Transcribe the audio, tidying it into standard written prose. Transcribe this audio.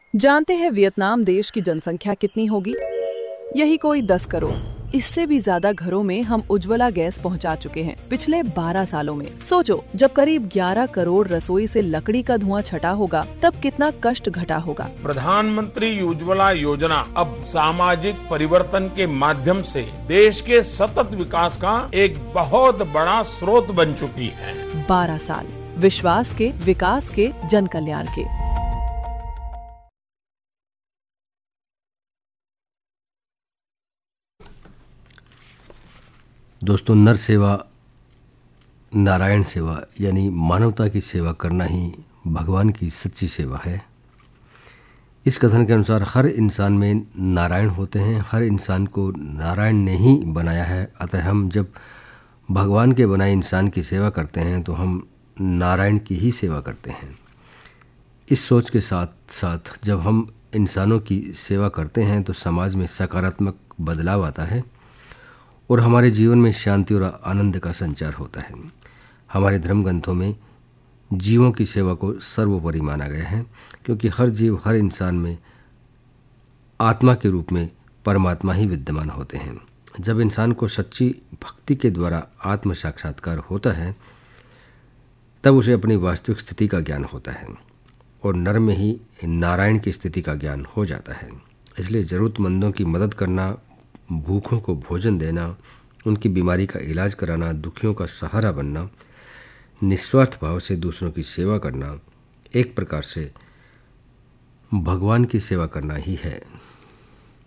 जानते हैं वियतनाम देश की जनसंख्या कितनी होगी? यही कोई 10 करोड़। इससे भी ज्यादा घरों में हम उज्ज्वला गैस पहुंचा चुके हैं पिछले 12 सालों में। सोचो, जब करीब 11 करोड़ रसोई से लकड़ी का धुआं छटा होगा, तब कितना कष्ट घटा होगा। प्रधानमंत्री उज्ज्वला योजना अब सामाजिक परिवर्तन के माध्यम से देश के सतत विकास का एक बहुत बड़ा स्रोत बन चुकी है। 12 साल विश्वास के, विकास के, जन कल्याण के। दोस्तों, नर सेवा नारायण सेवा यानी मानवता की सेवा करना ही भगवान की सच्ची सेवा है। इस कथन के अनुसार हर इंसान में नारायण होते हैं, हर इंसान को नारायण ने ही बनाया है। अतः हम जब भगवान के बनाए इंसान की सेवा करते हैं तो हम नारायण की ही सेवा करते हैं। इस सोच के साथ साथ जब हम इंसानों की सेवा करते हैं तो समाज में सकारात्मक बदलाव आता है और हमारे जीवन में शांति और आनंद का संचार होता है। हमारे धर्म ग्रंथों में जीवों की सेवा को सर्वोपरि माना गया है, क्योंकि हर जीव, हर इंसान में आत्मा के रूप में परमात्मा ही विद्यमान होते हैं। जब इंसान को सच्ची भक्ति के द्वारा आत्म साक्षात्कार होता है, तब उसे अपनी वास्तविक स्थिति का ज्ञान होता है और नर में ही नारायण की स्थिति का ज्ञान हो जाता है। इसलिए ज़रूरतमंदों की मदद करना, भूखों को भोजन देना, उनकी बीमारी का इलाज कराना, दुखियों का सहारा बनना, निस्वार्थ भाव से दूसरों की सेवा करना एक प्रकार से भगवान की सेवा करना ही है।